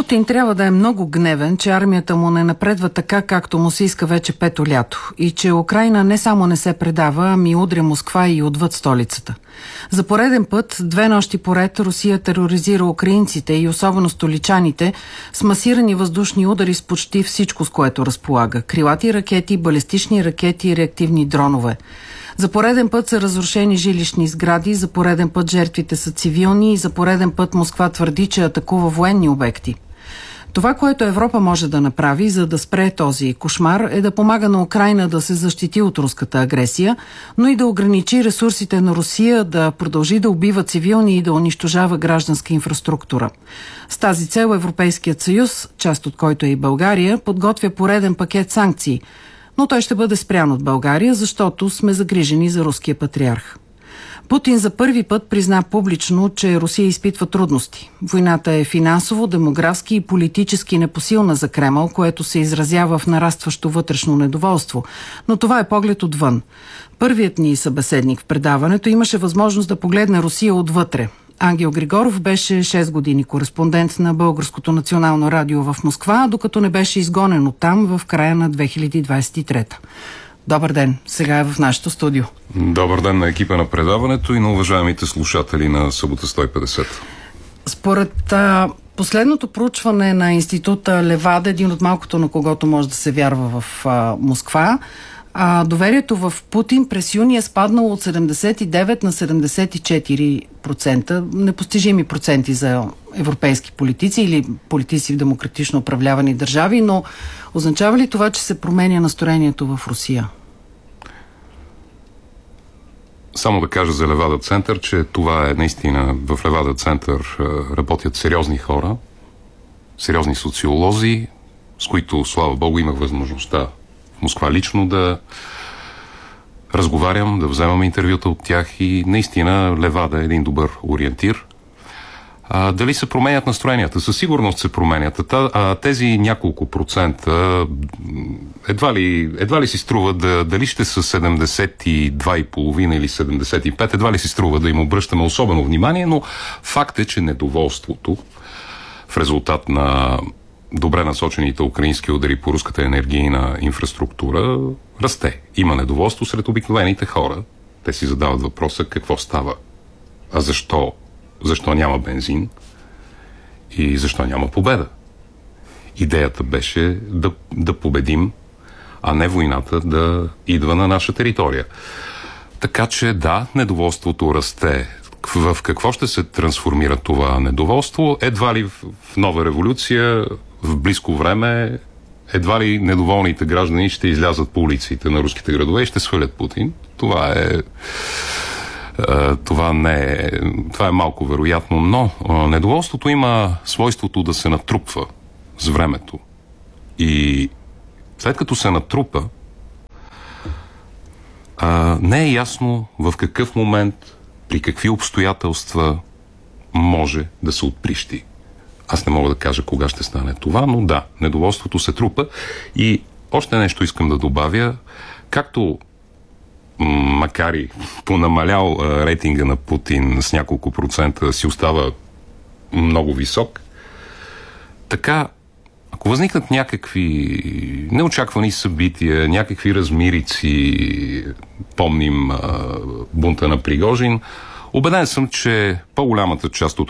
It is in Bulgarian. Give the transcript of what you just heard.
Путин трябва да е много гневен, че армията му не напредва така, както му се иска вече пето лято и че Украйна не само не се предава, ами удря Москва и отвъд столицата. За пореден път, 2 нощи поред, Русия тероризира украинците и особено столичаните с масирани въздушни удари с почти всичко, с което разполага. Крилати ракети, балистични ракети и реактивни дронове. За пореден път са разрушени жилищни сгради, за пореден път жертвите са цивилни и за пореден път Москва твърди, че атакува военни обекти. Това, което Европа може да направи, за да спре този кошмар, е да помага на Украйна да се защити от руската агресия, но и да ограничи ресурсите на Русия да продължи да убива цивилни и да унищожава гражданска инфраструктура. С тази цел Европейският съюз, част от който е и България, подготвя пореден пакет санкции, но той ще бъде спрян от България, защото сме загрижени за руския патриарх. Путин за първи път призна публично, че Русия изпитва трудности. Войната е финансово, демографски и политически непосилна за Кремъл, което се изразява в нарастващо вътрешно недоволство. Но това е поглед отвън. Първият ни събеседник в предаването имаше възможност да погледне Русия отвътре. Ангел Григоров беше 6 години кореспондент на Българското национално радио в Москва, докато не беше изгонен оттам в края на 2023. Добър ден, сега е в нашото студио. Добър ден на екипа на предаването и на уважаемите слушатели на Събота 150. Според последното проучване на института Левада, един от малкото, на когото може да се вярва в Москва, доверието в Путин през юни е спаднало от 79 на 74%. Непостижими проценти за европейски политици или политици в демократично управлявани държави, но означава ли това, че се променя настроението в Русия? Само да кажа за Левада център, че това е наистина, в Левада център работят сериозни хора, сериозни социолози, с които, слава Богу, имах възможността в Москва лично да разговарям, да вземам интервюта от тях и наистина Левада е един добър ориентир. Дали се променят настроенията? Със сигурност се променят. Тези няколко процента едва ли си струва дали ще са 72,5 или 75, едва ли си струва да им обръщаме особено внимание, но факт е, че недоволството в резултат на добре насочените украински удари по руската енергийна инфраструктура расте. Има недоволство сред обикновените хора. Те си задават въпроса какво става. А защо няма бензин и защо няма победа? Идеята беше да победим, а не войната да идва на наша територия. Така че да, недоволството расте. В какво ще се трансформира това недоволство? Едва ли в нова революция, в близко време, едва ли недоволните граждани ще излязат по улиците на руските градове и ще свалят Путин. Това е малко вероятно, но недоволството има свойството да се натрупва с времето. И след като се натрупа, не е ясно в какъв момент, при какви обстоятелства може да се отприщи. Аз не мога да кажа кога ще стане това, но да, недоволството се трупа. И още нещо искам да добавя. Както макар и понамалял рейтинга на Путин с няколко процента си остава много висок, така, ако възникнат някакви неочаквани събития, някакви размирици, помним бунта на Пригожин, убеден съм, че по-голямата част от